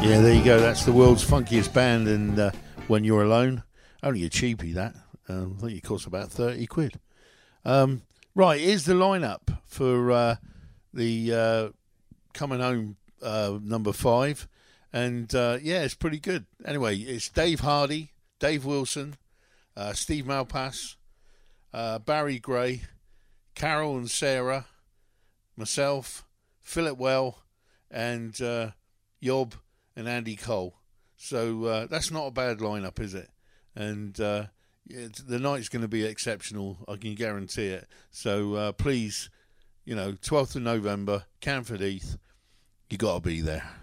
Yeah, there you go. That's the world's funkiest band, and When You're Alone. Only a cheapie, that. I think it costs about 30 quid. Right, here's the lineup for the Coming Home number 5. And, yeah, it's pretty good. Anyway, it's Dave Hardy, Dave Wilson, Steve Malpass, Barry Gray, Carol and Sarah, myself, Philip Well, and Yob and Andy Cole. So that's not a bad lineup, is it? And the night's going to be exceptional, I can guarantee it. So please, 12th of November, Canford Heath, you got to be there.